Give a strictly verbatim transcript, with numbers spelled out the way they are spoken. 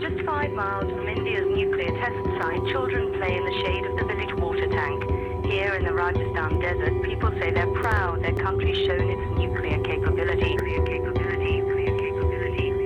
Just five miles from India's nuclear test site, children play in the shade of the village water tank. Here in the Rajasthan desert, people say they're proud their country's shown its nuclear capability.